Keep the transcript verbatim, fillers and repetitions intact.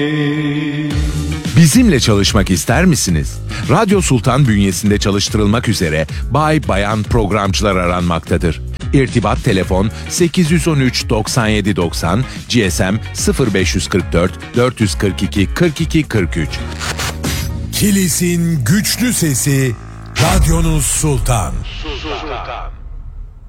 Bizimle çalışmak ister misiniz? Radyo Sultan bünyesinde çalıştırılmak üzere bay bayan programcılar aranmaktadır. İrtibat telefon sekiz yüz on üç doksan yedi doksan, G S M sıfır beş yüz kırk dört dört yüz kırk iki kırk iki kırk üç. Kilis'in güçlü sesi Radyonuz Sultan. Sultan.